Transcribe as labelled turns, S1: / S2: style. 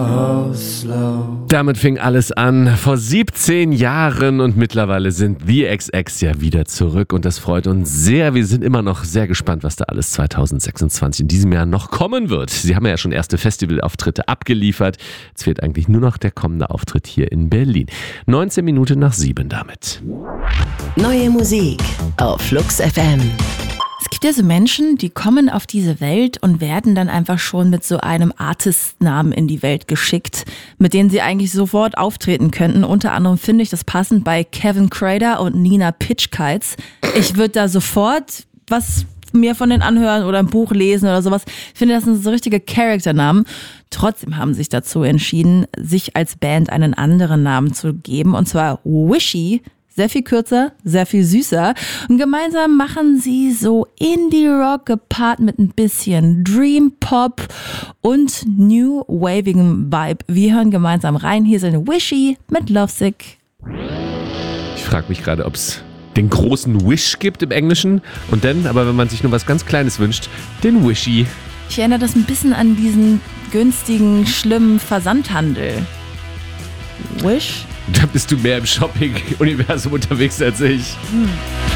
S1: Damit fing alles an vor 17 Jahren und mittlerweile sind The XX ja wieder zurück und das freut uns sehr. Wir sind immer noch sehr gespannt, was da alles 2026 in diesem Jahr noch kommen wird. Sie haben ja schon erste Festivalauftritte abgeliefert. Jetzt fehlt eigentlich nur noch der kommende Auftritt hier in Berlin. 19 Minuten nach 7 damit.
S2: Neue Musik auf Flux FM.
S3: Es gibt ja so Menschen, die kommen auf diese Welt und werden dann einfach schon mit so einem Artist-Namen in die Welt geschickt, mit denen sie eigentlich sofort auftreten könnten. Unter anderem finde ich das passend bei Kevin Crader und Nina Pitchkites. Ich würde da sofort was mir von denen anhören oder ein Buch lesen oder sowas. Ich finde, das sind so richtige Charakternamen. Trotzdem haben sie sich dazu entschieden, sich als Band einen anderen Namen zu geben, und zwar Wishy. Sehr viel kürzer, sehr viel süßer. Und gemeinsam machen sie so Indie-Rock gepaart mit ein bisschen Dream-Pop und New Waving Vibe. Wir hören gemeinsam rein. Hier sind Wishy mit Lovesick.
S1: Ich frage mich gerade, ob es den großen Wish gibt im Englischen und dann, aber wenn man sich nur was ganz Kleines wünscht, den Wishy.
S3: Ich erinnere das ein bisschen an diesen günstigen, schlimmen Versandhandel. Wish?
S1: Da bist du mehr im Shopping-Universum unterwegs als ich.